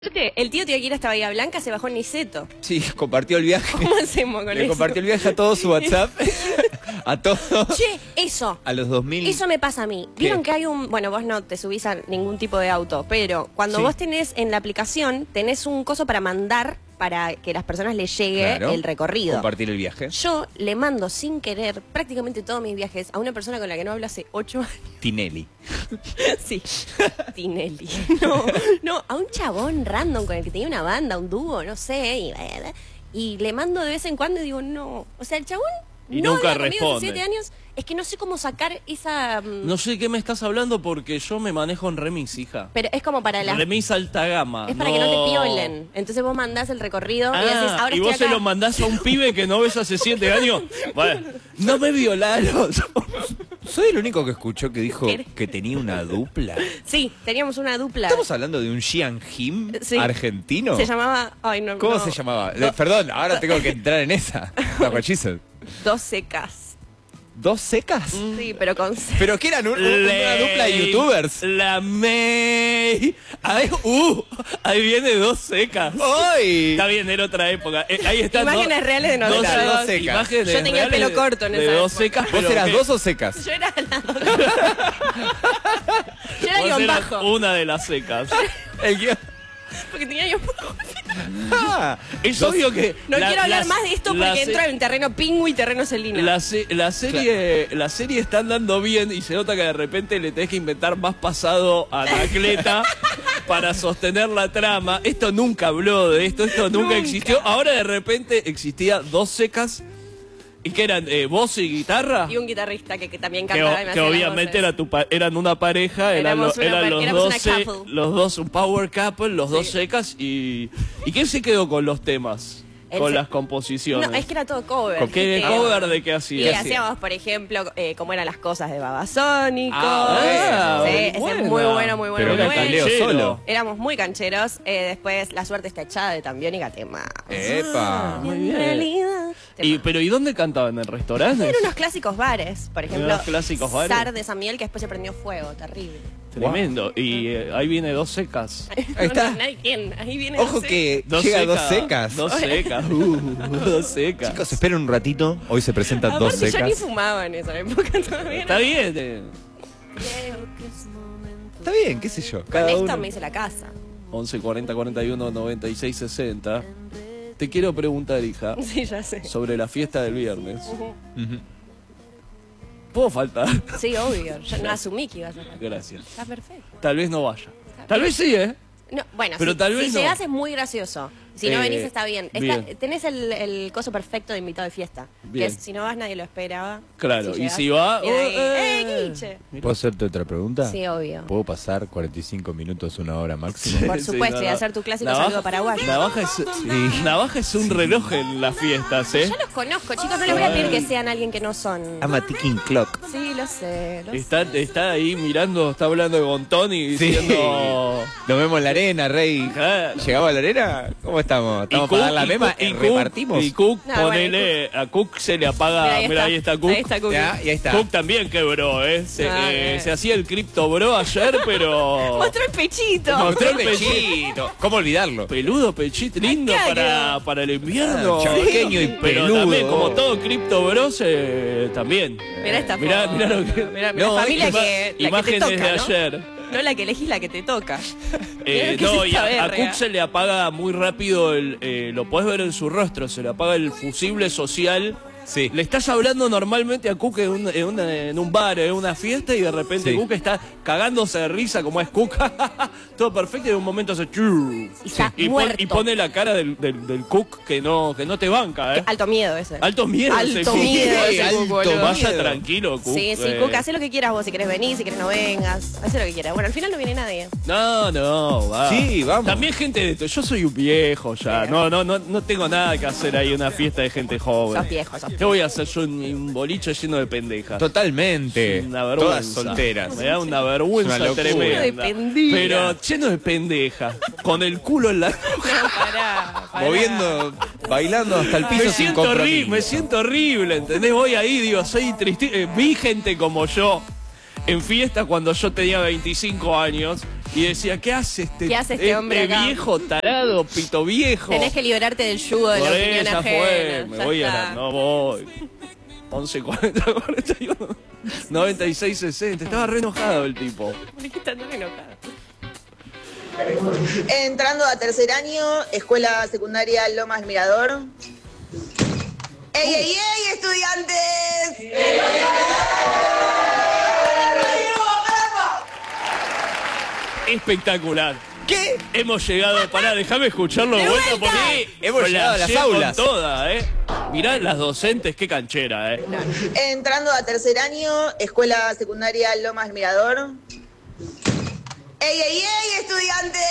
El tío tiene que ir hasta Bahía Blanca, se bajó en Niceto. Sí, compartió el viaje. ¿Cómo hacemos con Le eso? compartió el viaje a todo su WhatsApp. A todos. Che, eso. A los 2000. Eso me pasa a mí. ¿Qué? Vieron que hay un... Bueno, vos no te subís a ningún tipo de auto, pero cuando Sí. vos tenés en la aplicación, tenés un coso para mandar para que las personas les llegue Claro. el recorrido. Compartir el viaje. Yo le mando sin querer prácticamente todos mis viajes a una persona con la que no hablo hace 8 años. Tinelli. Sí, Tinelli. No, a un chabón random con el que tenía una banda, un dúo, no sé. Y le mando de vez en cuando y digo, no. O sea, el chabón Y no nunca habla conmigo hace responde. 7 años. Es que no sé cómo sacar esa... No sé de qué me estás hablando porque yo me manejo en remis, hija. Pero es como para la... Remis alta gama. Es para que no te piolen. Entonces vos mandás el recorrido y decís, ahora y vos estoy se lo acá. mandás a un pibe que no ves hace 7 años. Bueno, no me violaron. Soy el único que escuchó que dijo ¿Qué? que tenía una dupla. Sí, teníamos una dupla. ¿Estamos hablando de un Xian Jim Sí. argentino? Se llamaba... Ay, no, ¿Cómo no. se llamaba? Perdón, ahora tengo que entrar en esa. No, cochizo. Dos secas. ¿Dos secas? Sí, pero con... Pero que eran una dupla de youtubers. La May. Ahí viene dos secas. ¡Ay! Está bien, era otra época. Ahí están Imágenes reales de dos, nosotros. Dos secas. Imágenes Yo tenía el pelo reales corto en de esa dos época. secas. ¿Vos pero eras que- dos o secas? Yo era la... Yo era vos guión eras bajo. una de las secas. El guión. Porque tenía guión bajo. Ah, Es obvio que... No quiero hablar más de esto la porque se- entro en terreno pingüe y terreno celina. La serie está andando bien y se nota que de repente le tenés que inventar más pasado a Anacleta para sostener la trama. Esto nunca habló de esto nunca existió. Ahora de repente existía dos secas y que eran voz y guitarra. Y un guitarrista que también Que, cantaba y me que hacía las obviamente voces. eran una pareja, Éramos eran una couple. los dos, un power couple, los dos secas y ¿quién se quedó con los temas? El Con se- las composiciones. No, es que era todo cover. ¿Con qué ¿viste? cover de qué Y hacía? hacíamos, por ejemplo, cómo eran las cosas de Babasónico. Ah, sí, muy ese buena. es muy bueno, muy bueno. Pero muy era bueno. Leo Canchero. solo. Éramos muy cancheros. Después, La suerte está echada de También y Gatema. ¡Epa! Muy En bien. realidad, ¿Pero y dónde cantaban? ¿En restaurantes? eran unos clásicos bares, por ejemplo, Unos clásicos bares. Sar de San Miguel, que después se prendió fuego, terrible. Tremendo. Y ahí viene dos secas. Ahí está. Nadie, ¿quién? Ahí viene Ojo no sé. que llega dos secas. Dos secas. Dos secas. Chicos, esperen un ratito. Hoy se presentan dos Aparte, yo ni secas. fumaba en esa época todavía. Está bien. Está bien, qué sé yo. Con Cada esto uno. me hice la casa. 11 40 41 96 60. Te quiero preguntar, hija, Sí, ya sé. sobre la fiesta del viernes. Ujú. ¿Puedo faltar? Sí, obvio. Yo no asumí que ibas a hacer. Gracias. Está perfecto. Tal vez no vaya. Tal vez sí, ¿eh? No, bueno, Pero si, tal vez si no. llegás es muy gracioso. Si no venís está bien. bien. Tenés el coso perfecto de invitado de fiesta. Bien. Que es, si no vas nadie lo esperaba. Claro, y llegás, si va... viene ahí, Guiche! ¿Puedo hacerte otra pregunta? Sí, obvio. ¿Puedo pasar 45 minutos, una hora máximo? Por supuesto, y hacer tu clásico saludo paraguayo. Navaja es un reloj en las fiestas, ¿eh? Yo los conozco, chicos. No les voy a pedir que sean alguien que no son. I'm a ticking clock. Sí, lo sé. Lo sé. Está ahí mirando, está hablando de Gontón y diciendo... Nos vemos en la arena, Rey. Claro. ¿Llegamos a la arena? ¿Cómo estamos? ¿Estamos para dar la mema? ¿Repartimos? Y Cook, No, ponele, a Cook se le apaga, Mira, ahí está Cook. Ahí está Cook. Ya, y ahí está. Cook también quebró, ¿eh? Bien. Se hacía el Crypto Bro ayer, pero... Mostró el pechito. Mostró Mostró el pechito. ¿Cómo olvidarlo? Peludo, pechito, lindo Claro. para el invierno. Ah, chaqueño y Pero peludo. también, como todo Crypto Bros, también. Mirá esta Mirá foto. lo que... Mirá, No, la familia ima- que te imágenes toca, de ¿no? ayer. No la que elegís, la que te toca. Mirá qué No, es y esta a verga. Cook se le apaga muy rápido, lo podés ver en su rostro, se le apaga el fusible social. Sí. Le estás hablando normalmente a Cook en un bar, en una fiesta, y de repente Sí. Cook está cagándose de risa como es Cook. Todo perfecto, y en un momento hace... Y está muerto. y pone la cara del Cook que no te banca, ¿eh? Alto miedo ese. Alto miedo ese Alto Cook. miedo ese Alto Cook, boludo. Vaya miedo. tranquilo, Cook. Sí, sí, Cook, haz lo que quieras vos, si querés venir, si querés no vengas, haz lo que quieras. Bueno, al final no viene nadie. No, va. Sí, vamos. También gente de esto. Yo soy un viejo ya. No tengo nada que hacer ahí, una fiesta de gente joven. Sos viejo, sos ¿Qué voy a hacer yo en un boliche lleno de pendejas? Totalmente. Una vergüenza. Todas solteras. Me da una vergüenza Una locura. tremenda. Lleno de pendejas. Pero lleno de pendejas. Con el culo en la... No, pará. Moviendo, bailando hasta el piso Me sin siento, compromiso. me siento horrible, ¿entendés? Voy ahí, digo, soy triste. Vi gente como yo en fiesta cuando yo tenía 25 años Y decía, ¿qué hace este hombre acá? Viejo tarado, pito viejo? Tenés que liberarte del yugo de la opinión ya ajena. fue, me voy a... No voy. 11, 40, 41, 96, 60. Estaba re enojado el tipo. ¿Por qué está tan enojado? Entrando a tercer año, escuela secundaria Lomas Mirador. ¡Ey, ey, ey, estudiantes! Espectacular. ¿Qué? Hemos llegado, pará, déjame escucharlo de vuelta porque hemos llegado a las aulas. Con toda, Mirá las docentes, qué canchera, Entrando a tercer año, escuela secundaria Lomas Mirador. ¡Ey, ey, ey, estudiantes!